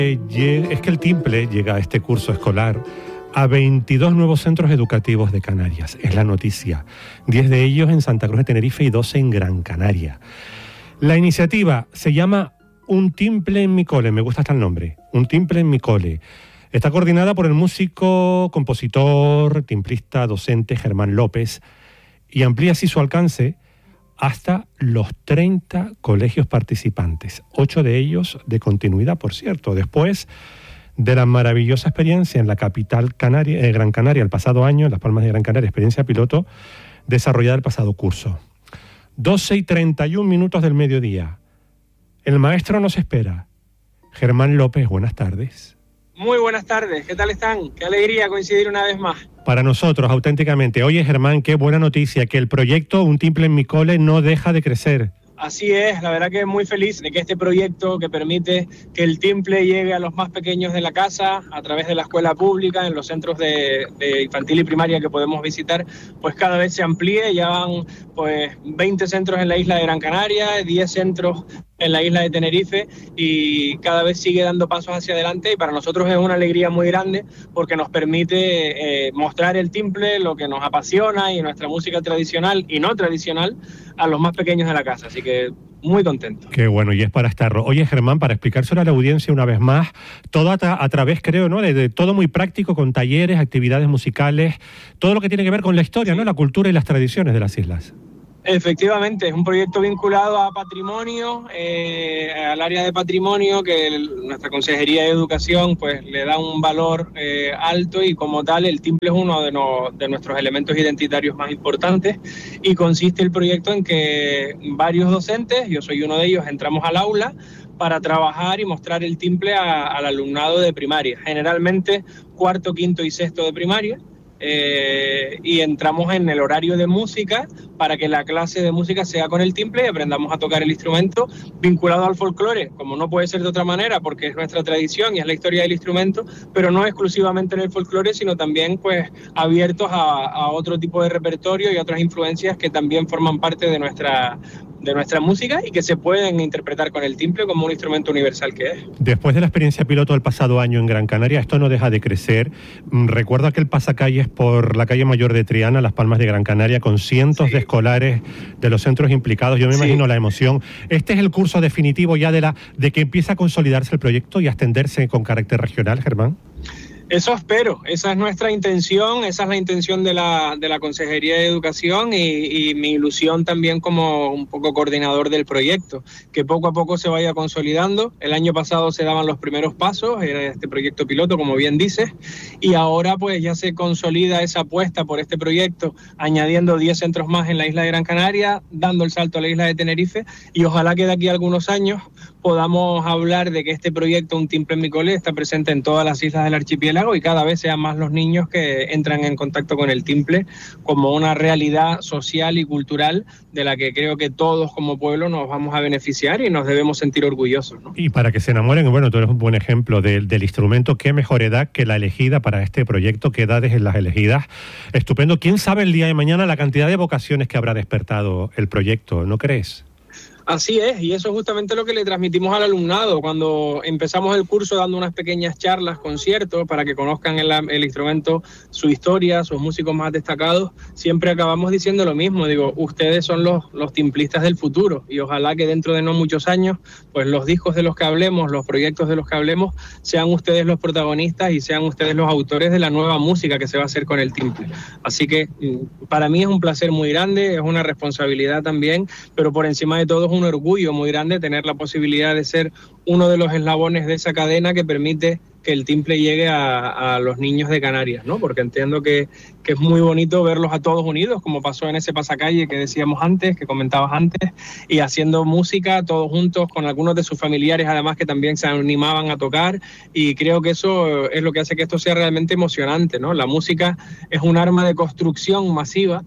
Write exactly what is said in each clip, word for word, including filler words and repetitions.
Es que el timple llega a este curso escolar a veintidós nuevos centros educativos de Canarias. Es la noticia. diez de ellos en Santa Cruz de Tenerife y doce en Gran Canaria. La iniciativa se llama Un timple en mi cole. Me gusta hasta el nombre. Un timple en mi cole. Está coordinada por el músico, compositor, timplista, docente Germán López y amplía así su alcance hasta los treinta colegios participantes, ocho de ellos de continuidad, por cierto, después de la maravillosa experiencia en la capital canaria, eh, Gran Canaria el pasado año, en Las Palmas de Gran Canaria, experiencia piloto desarrollada el pasado curso. doce y treinta y un minutos del mediodía. El maestro nos espera. Germán López, buenas tardes. Muy buenas tardes, ¿qué tal están? Qué alegría coincidir una vez más. Para nosotros, auténticamente. Oye, Germán, qué buena noticia, que el proyecto Un timple en mi cole no deja de crecer. Así es, la verdad que muy feliz de que este proyecto que permite que el timple llegue a los más pequeños de la casa a través de la escuela pública, en los centros de, de infantil y primaria que podemos visitar, pues cada vez se amplíe. Ya van pues veinte centros en la isla de Gran Canaria, diez centros en la isla de Tenerife y cada vez sigue dando pasos hacia adelante y para nosotros es una alegría muy grande porque nos permite eh, mostrar el timple, lo que nos apasiona y nuestra música tradicional y no tradicional a los más pequeños de la casa, así que muy contento. Qué bueno, y es para estarlo. Oye, Germán, para explicárselo a la audiencia una vez más, todo a, tra a través, creo, ¿no? De, de todo muy práctico, con talleres, actividades musicales, todo lo que tiene que ver con la historia, ¿no? La cultura y las tradiciones de las islas. Efectivamente, es un proyecto vinculado a patrimonio, eh, al área de patrimonio, que el, nuestra Consejería de Educación pues le da un valor eh, alto y como tal el timple es uno de, no, de nuestros elementos identitarios más importantes y consiste el proyecto en que varios docentes, yo soy uno de ellos, entramos al aula para trabajar y mostrar el timple a, al alumnado de primaria, generalmente cuarto, quinto y sexto de primaria. Eh, y entramos en el horario de música para que la clase de música sea con el timple y aprendamos a tocar el instrumento vinculado al folclore, como no puede ser de otra manera porque es nuestra tradición y es la historia del instrumento, pero no exclusivamente en el folclore, sino también pues abiertos a, a otro tipo de repertorio y otras influencias que también forman parte de nuestra de nuestra música y que se pueden interpretar con el timple como un instrumento universal que es. Después de la experiencia piloto del pasado año en Gran Canaria, esto no deja de crecer. Recuerdo aquel pasacalles por la calle Mayor de Triana, Las Palmas de Gran Canaria, con cientos sí. de escolares de los centros implicados. Yo me sí. imagino la emoción. Este es el curso definitivo ya de, la, de que empieza a consolidarse el proyecto y a extenderse con carácter regional, Germán. Eso espero, esa es nuestra intención, esa es la intención de la, de la Consejería de Educación y, y mi ilusión también como un poco coordinador del proyecto, que poco a poco se vaya consolidando. El año pasado se daban los primeros pasos, era este proyecto piloto, como bien dices, y ahora pues ya se consolida esa apuesta por este proyecto, añadiendo diez centros más en la isla de Gran Canaria, dando el salto a la isla de Tenerife, y ojalá que de aquí a algunos años podamos hablar de que este proyecto, Un timple en mi cole, está presente en todas las islas del archipiélago y cada vez sean más los niños que entran en contacto con el timple como una realidad social y cultural de la que creo que todos como pueblo nos vamos a beneficiar y nos debemos sentir orgullosos, ¿no? Y para que se enamoren, bueno, tú eres un buen ejemplo de, del instrumento. Qué mejor edad que la elegida para este proyecto, qué edades en las elegidas. Estupendo. ¿Quién sabe el día de mañana la cantidad de vocaciones que habrá despertado el proyecto? ¿No crees? Así es, y eso es justamente lo que le transmitimos al alumnado cuando empezamos el curso dando unas pequeñas charlas, conciertos, para que conozcan el, el instrumento, su historia, sus músicos más destacados. Siempre acabamos diciendo lo mismo, digo, ustedes son los, los timplistas del futuro y ojalá que dentro de no muchos años, pues los discos de los que hablemos, los proyectos de los que hablemos, sean ustedes los protagonistas y sean ustedes los autores de la nueva música que se va a hacer con el timple. Así que para mí es un placer muy grande, es una responsabilidad también, pero por encima de todo es un orgullo muy grande tener la posibilidad de ser uno de los eslabones de esa cadena que permite que el timple llegue a, a los niños de Canarias, ¿no? Porque entiendo que, que es muy bonito verlos a todos unidos, como pasó en ese pasacalle que decíamos antes, que comentabas antes, y haciendo música todos juntos con algunos de sus familiares, además que también se animaban a tocar, y creo que eso es lo que hace que esto sea realmente emocionante, ¿no? La música es un arma de construcción masiva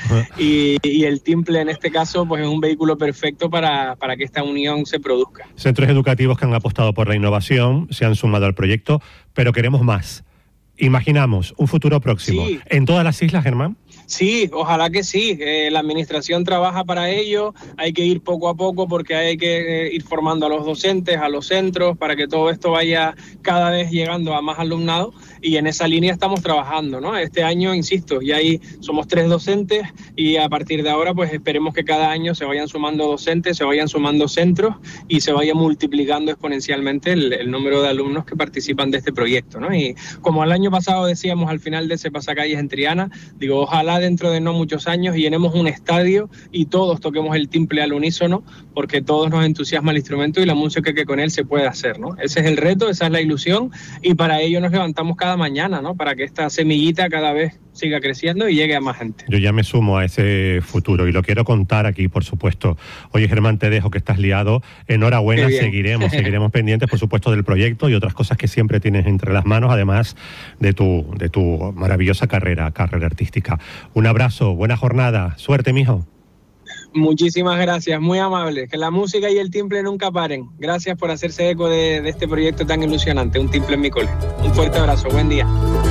y, y el timple en este caso pues es un vehículo perfecto para, para que esta unión se produzca. Centros educativos que han apostado por la innovación se han sumado al proyecto, pero queremos más. imaginamos un futuro próximo Sí. en todas las islas, Germán. Sí, ojalá que sí. Eh, la administración trabaja para ello. Hay que ir poco a poco porque hay que eh, ir formando a los docentes, a los centros, para que todo esto vaya cada vez llegando a más alumnado. Y en esa línea estamos trabajando, ¿no? Este año, insisto, ya ahí somos tres docentes y a partir de ahora, pues esperemos que cada año se vayan sumando docentes, se vayan sumando centros y se vaya multiplicando exponencialmente el, el número de alumnos que participan de este proyecto, ¿no? Y como el año pasado decíamos al final de ese pasacalles en Triana, digo, ojalá dentro de no muchos años llenemos un estadio y todos toquemos el timple al unísono, porque todos nos entusiasma el instrumento y la música que con él se puede hacer, ¿no? Ese es el reto, esa es la ilusión y para ello nos levantamos cada mañana, ¿no? Para que esta semillita cada vez siga creciendo y llegue a más gente. Yo ya me sumo a ese futuro y lo quiero contar aquí, por supuesto. Oye, Germán, te dejo que estás liado. Enhorabuena, seguiremos, seguiremos pendientes, por supuesto, del proyecto y otras cosas que siempre tienes entre las manos, además de tu, de tu maravillosa carrera, carrera artística. Un abrazo, buena jornada, suerte, mijo. Muchísimas gracias, muy amable. Que la música y el timple nunca paren. Gracias por hacerse eco de, de este proyecto tan ilusionante, Un Timple en mi cole. Un fuerte abrazo, buen día.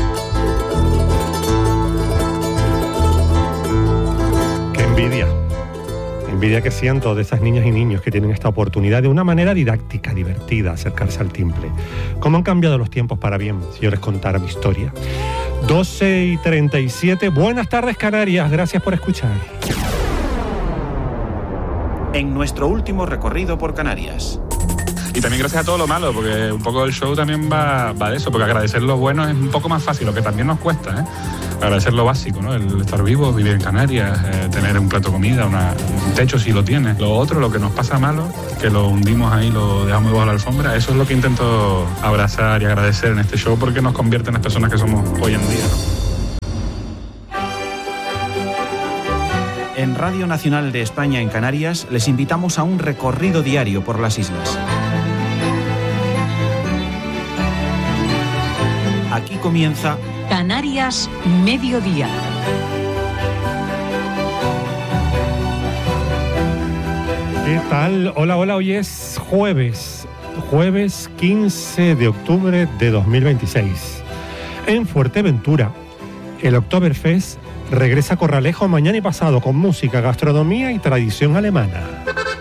Qué envidia. Envidia que siento de esas niñas y niños que tienen esta oportunidad de una manera didáctica, divertida, acercarse al timple. ¿Cómo han cambiado los tiempos para bien? Si yo les contara mi historia. doce y treinta y siete. Buenas tardes, Canarias. Gracias por escuchar. En nuestro último recorrido por Canarias. Y también gracias a todo lo malo, porque un poco el show también va, va de eso, porque agradecer lo bueno es un poco más fácil, lo que también nos cuesta, ¿eh? Agradecer lo básico, ¿no? El estar vivo, vivir en Canarias, eh, tener un plato de comida, una, un techo si lo tienes. Lo otro, lo que nos pasa malo, que lo hundimos ahí, lo dejamos debajo de la alfombra, eso es lo que intento abrazar y agradecer en este show, porque nos convierte en las personas que somos hoy en día, ¿no? En Radio Nacional de España en Canarias les invitamos a un recorrido diario por las islas. Aquí comienza Canarias Mediodía. ¿Qué tal? Hola, hola, hoy es jueves, jueves quince de octubre de dos mil veintiséis. En Fuerteventura, el Oktoberfest regresa a Corralejo mañana y pasado con música, gastronomía y tradición alemana.